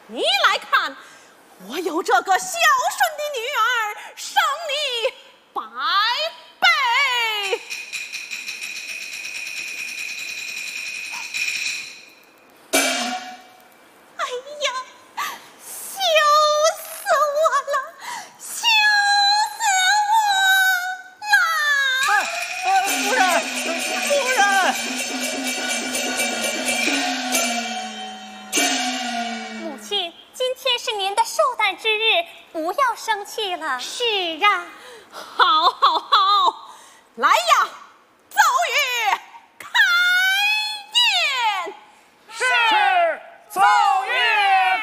你来看，我有这个孝顺的女儿，赏你百倍。 哎呀，羞死我了，羞死我了！ 夫人，夫人。 母亲，今天是您的寿诞之日，不要生气了。 是啊， 好，来呀！